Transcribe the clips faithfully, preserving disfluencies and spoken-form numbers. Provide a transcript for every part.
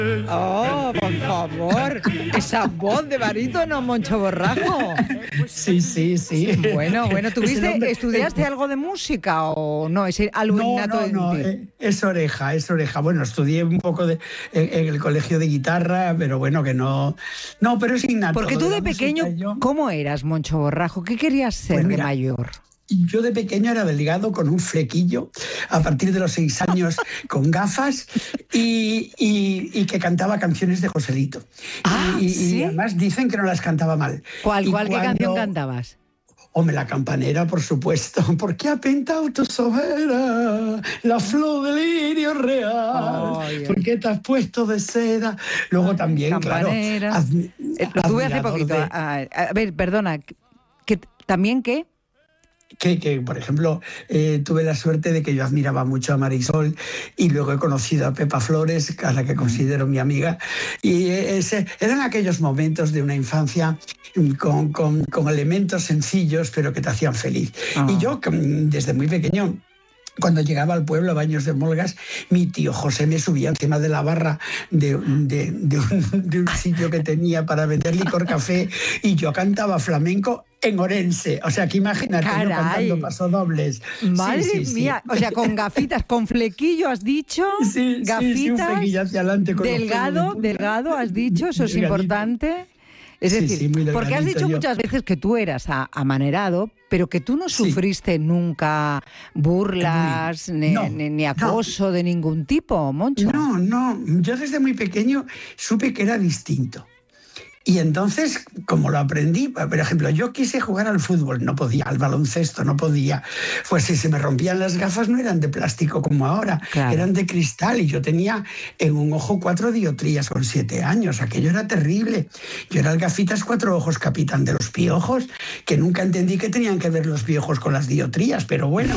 Oh, por favor, esa voz de barítono, Moncho Borrajo. Sí, sí, sí. Bueno, bueno, ¿tuviste, nombre, estudiaste eh, algo de música o no? Es algo No, innato no, en no, ti. eh, es oreja, es oreja. Bueno, estudié un poco de, en, en el colegio de guitarra, pero bueno, que no... No, pero es innato. Porque tú Lo de la pequeño, música, yo, ¿cómo eras, Moncho Borrajo? ¿Qué querías ser pues de mira, mayor? yo de pequeño era delgado con un flequillo, a partir de los seis años con gafas y, y- y que cantaba canciones de Joselito. Ah, Y, y- y ¿sí? además dicen que no las cantaba mal. ¿Cuál, Y cuál, qué canción cuando... cantabas? Hombre, la campanera, por supuesto. ¿Por qué ha pintado tus ojeras la flor del lirio real? Ay, ¿Por ay. qué te has puesto de seda? Luego también, claro, Campanera. admi- Eh, lo tuve hace admirador poquito. de- A, a- a ver, perdona. ¿que, ¿También qué? que, que, por ejemplo, eh, tuve la suerte de que yo admiraba mucho a Marisol y luego he conocido a Pepa Flores, a la que considero mi amiga, y ese, eran aquellos momentos de una infancia con, con, con elementos sencillos, pero que te hacían feliz. Ah. Y yo, desde muy pequeño, cuando llegaba al pueblo a Baños de Molgas, mi tío José me subía encima de la barra de, de, de, un, de un sitio que tenía para vender licor café y yo cantaba flamenco en Orense. O sea, que imagínate, yo Caray. cantando pasodobles. Madre Sí, sí, sí. mía, o sea, con gafitas, con flequillo has dicho, Sí, sí, sí, gafitas, un flequillo hacia adelante con los pelos de delgado, punta. delgado has dicho, eso es Delgadito. importante. Es Sí, decir, sí, muy porque has delgadito dicho yo. muchas veces que tú eras a- amanerado, pero que tú no Sí. sufriste nunca burlas Uy, ni, no, ni- ni no. acoso de ningún tipo, Moncho. No, no, yo desde muy pequeño supe que era distinto. Y entonces, como lo aprendí, por ejemplo, yo quise jugar al fútbol, no podía, al baloncesto, no podía. Pues si se me rompían las gafas no eran de plástico como ahora, Claro. eran de cristal y yo tenía en un ojo cuatro dioptrías con siete años, aquello era terrible. Yo era el gafitas cuatro ojos capitán de los piojos, que nunca entendí que tenían que ver los piojos con las dioptrías, pero bueno.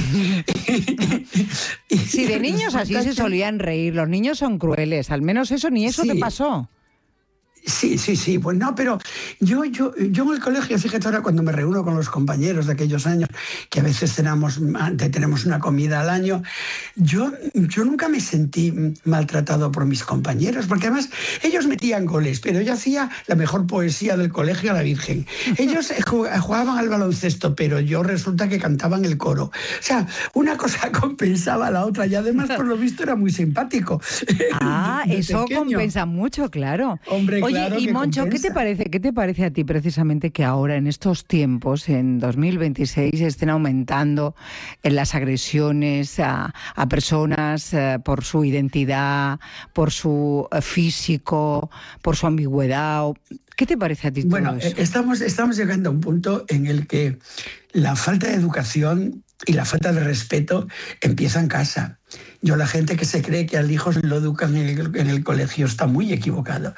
Si de niños así se solían reír, los niños son crueles, al menos eso, ni eso Sí. te pasó. Sí, sí, sí, pues no, pero yo, yo, yo en el colegio, fíjate ahora cuando me reúno con los compañeros de aquellos años, que a veces tenemos, tenemos una comida al año, yo, yo nunca me sentí maltratado por mis compañeros, porque además ellos metían goles, pero yo hacía la mejor poesía del colegio a la Virgen. Ellos jugaban al baloncesto, pero yo resulta que cantaba en el coro. O sea, una cosa compensaba a la otra y además por lo visto era muy simpático. Ah, De eso pequeño. compensa mucho, claro. Hombre, Oye, claro y que Moncho, ¿qué te compensa. parece? ¿Qué te parece a ti precisamente que ahora, en estos tiempos, en dos mil veintiséis, estén aumentando en las agresiones a, a personas eh, por su identidad, por su eh, físico, por su ambigüedad? ¿Qué te parece a ti todo Bueno, eso? eh, estamos, estamos llegando a un punto en el que la falta de educación y la falta de respeto empieza en casa. Yo, la gente que se cree que al hijo lo educan en el, en el colegio está muy equivocado.